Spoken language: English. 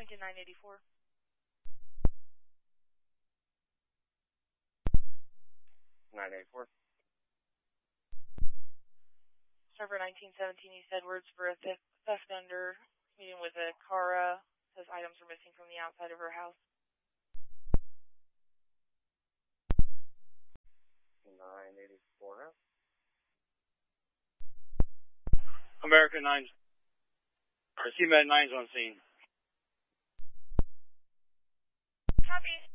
Farmington 984. Server 1917 East Edwards for a theft under meeting with a Cara. Says items are missing from the outside of her house. 984. America 9. CMed 9's on scene. Copy.